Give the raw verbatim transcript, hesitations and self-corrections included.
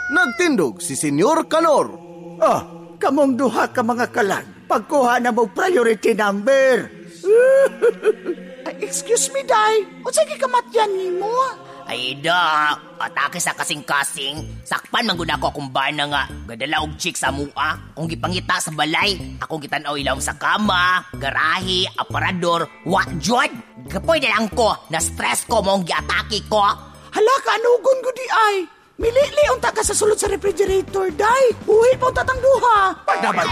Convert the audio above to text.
nagtindog si Senyor Canor. Oh, kamong duha ka mga kalag, pagkuha na mo priority number. Ay, excuse me, Day. O sige kamatyan ni mo. Ay, da. Atake sa kasing-kasing. Sakpan man gud ako akong bana nga. Gadala og chick sa mua. Kung gipangita sa balay, akong kitanaw ilaw sa kama, garahe, aparador, wa jud. Kapoy na lang ko, na-stress ko mong giatake ko. Hala ka, anugon ko di ay. Milili ang taga sa sulod sa refrigerator, Day. Buhi pa ang tatang duha. Pagdaman